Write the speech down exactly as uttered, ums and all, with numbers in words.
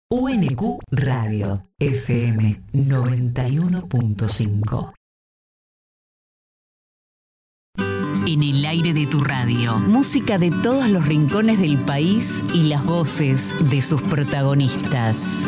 U N Q Radio, F M noventa y uno punto cinco. En el aire de tu radio, música de todos los rincones del país y las voces de sus protagonistas.